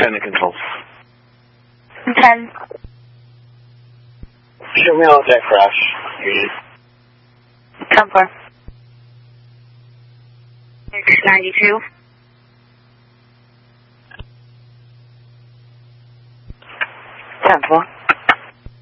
10 to control. 10. Show me all deck crash. 10-4. 692. 10-4.